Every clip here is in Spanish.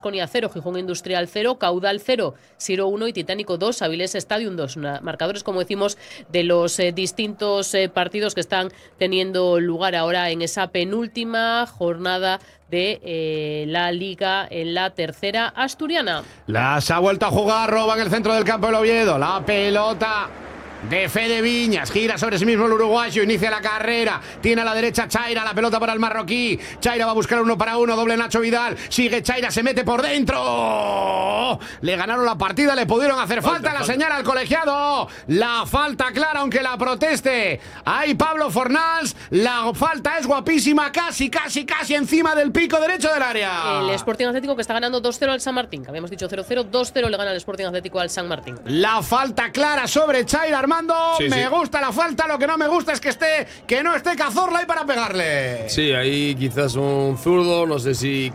Konya 0, Gijón Industrial 0, Caudal 0, Siro 1 y Titánico 2, Avilés Stadium 2. Marcadores, como decimos, de los distintos partidos que están teniendo lugar ahora en esa penúltima jornada de la Liga en la tercera asturiana. Las ha vuelto a jugar, roba en el centro del campo el Oviedo. La pelota de Fede Viñas, gira sobre sí mismo el uruguayo, inicia la carrera, tiene a la derecha Chaira, la pelota para el marroquí, Chaira va a buscar 1 para 1, doble Nacho Vidal, sigue Chaira, se mete por dentro, le ganaron la partida, le pudieron hacer falta, la señala al colegiado, la falta clara aunque la proteste, ahí Pablo Fornals, la falta es guapísima, casi encima del pico derecho del área. El Sporting Atlético que está ganando 2-0 al San Martín, que habíamos dicho 0-0, 2-0 le gana el Sporting Atlético al San Martín. La falta clara sobre Chaira, Armando, sí, me gusta la falta, lo que no me gusta es que no esté Cazorla ahí para pegarle. Sí, ahí quizás un zurdo, no sé si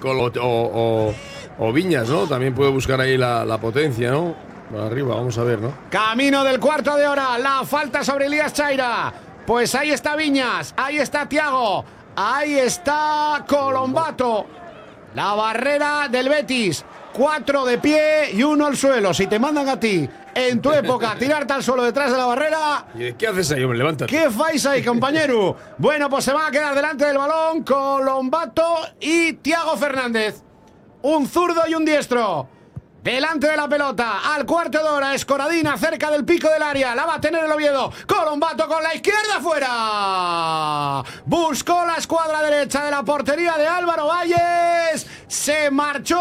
o Viñas, ¿no? También puede buscar ahí la potencia, ¿no? Por arriba, vamos a ver, ¿no? Camino del cuarto de hora, la falta sobre Elías Chaira. Pues ahí está Viñas, ahí está Thiago, ahí está Colombato. La barrera del Betis, 4 de pie y 1 al suelo. Si te mandan a ti, en tu época, tirarte al suelo detrás de la barrera. ¿Y qué haces ahí, hombre? Levántate. ¿Qué fais ahí, compañero? Bueno, pues se va a quedar delante del balón Colombato y Thiago Fernández. Un zurdo y un diestro. Delante de la pelota, al cuarto de hora, Escoradina cerca del pico del área, la va a tener el Oviedo, Colombato con la izquierda fuera, buscó la escuadra derecha de la portería de Álvaro Valles, se marchó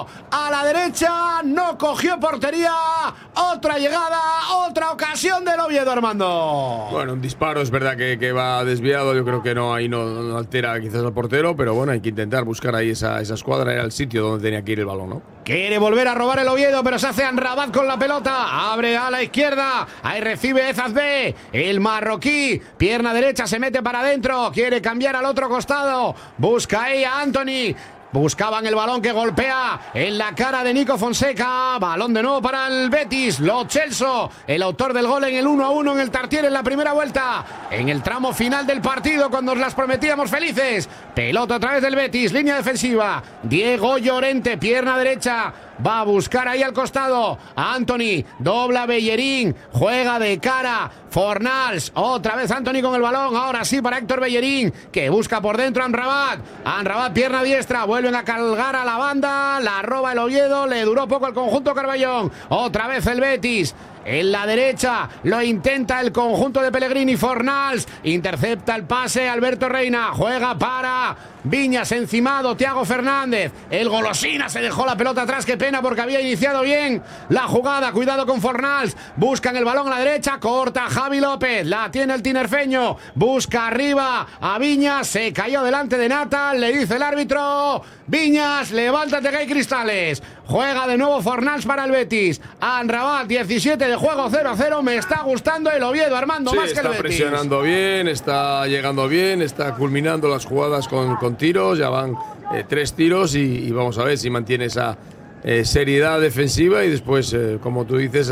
a la derecha, no cogió portería, otra llegada, otra ocasión del Oviedo, Armando. Bueno, un disparo es verdad que va desviado, yo creo que ahí no altera quizás al portero, pero bueno, hay que intentar buscar ahí esa escuadra, era el sitio donde tenía que ir el balón, ¿no? Quiere volver a robar el Oviedo, pero se hace Anrabat con la pelota. Abre a la izquierda. Ahí recibe Ezazbe. El marroquí. Pierna derecha, se mete para adentro. Quiere cambiar al otro costado. Busca ahí a Anthony. Buscaban el balón que golpea en la cara de Nico Fonseca. Balón de nuevo para el Betis. Lo Celso, el autor del gol en el 1-1 en el Tartier en la primera vuelta. En el tramo final del partido, cuando os las prometíamos felices. Pelota otra vez del Betis, línea defensiva. Diego Llorente, pierna derecha. Va a buscar ahí al costado a Anthony, dobla Bellerín, juega de cara Fornals, otra vez Anthony con el balón, ahora sí para Héctor Bellerín, que busca por dentro a Anrabat, pierna diestra, vuelven a cargar a la banda, la roba el Oviedo, le duró poco el conjunto Carballón, otra vez el Betis. En la derecha lo intenta el conjunto de Pellegrini. Fornals intercepta el pase. Alberto Reina juega para Viñas, encimado Thiago Fernández. El golosina se dejó la pelota atrás. Qué pena porque había iniciado bien la jugada. Cuidado con Fornals. Buscan el balón a la derecha. Corta Javi López. La tiene el tinerfeño. Busca arriba a Viñas. Se cayó delante de Natal. Le dice el árbitro: Viñas, levántate que hay cristales. Juega de nuevo Fornals para el Betis. Anrabat, 17 de juego, 0-0. Me está gustando el Oviedo, Armando, sí, más que el Betis. Está presionando bien, está llegando bien, está culminando las jugadas con tiros. Ya van 3 tiros y vamos a ver si mantiene esa seriedad defensiva y después, como tú dices,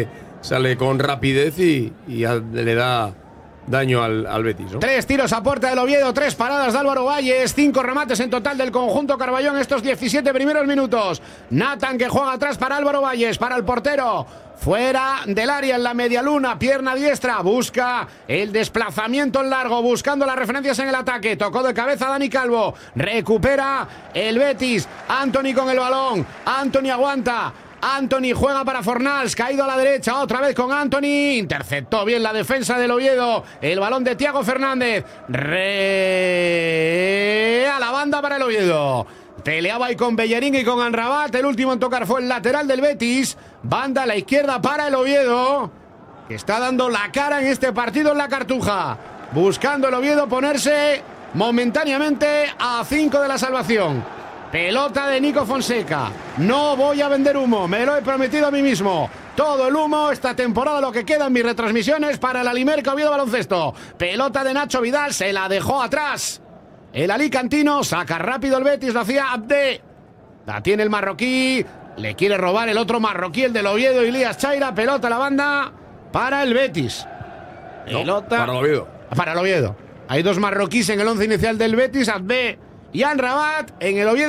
sale con rapidez y le da daño al Betis, ¿no? 3 tiros a puerta del Oviedo, 3 paradas de Álvaro Valles, 5 remates en total del conjunto Carballón estos 17 primeros minutos. Nathan, que juega atrás para Álvaro Valles, para el portero. Fuera del área en la medialuna, pierna diestra, busca el desplazamiento en largo, buscando las referencias en el ataque. Tocó de cabeza Dani Calvo, recupera el Betis. Anthony con el balón, Anthony aguanta. Anthony juega para Fornals, caído a la derecha, otra vez con Anthony, interceptó bien la defensa del Oviedo, el balón de Thiago Fernández, a la banda para el Oviedo, peleaba ahí con Bellerín y con Anrabat, el último en tocar fue el lateral del Betis, banda a la izquierda para el Oviedo, que está dando la cara en este partido en la Cartuja, buscando el Oviedo ponerse momentáneamente a 5 de la salvación. Pelota de Nico Fonseca. No voy a vender humo, me lo he prometido a mí mismo. Todo el humo esta temporada, lo que queda en mis retransmisiones para el Alimerca Oviedo Baloncesto. Pelota de Nacho Vidal, se la dejó atrás el alicantino, saca rápido el Betis, lo hacía Abde. La tiene el marroquí, le quiere robar el otro marroquí, el del Oviedo, Elías Chaira. Pelota a la banda para el Betis. Pelota para el Oviedo. Para el Oviedo. Hay 2 marroquíes en el 11 inicial del Betis, Abde y Anrabat. En el Oviedo